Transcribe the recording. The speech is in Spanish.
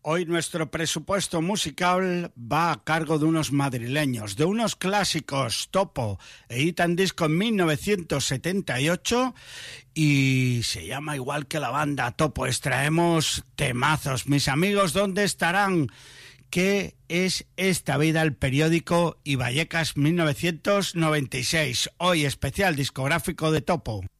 Hoy nuestro presupuesto musical va a cargo de unos madrileños, de unos clásicos. Topo editan disco en 1978 y se llama igual que la banda Topo. Extraemos temazos. Mis amigos, ¿dónde estarán? ¿Qué es esta vida? El periódico y Vallecas 1996. Hoy especial discográfico de Topo.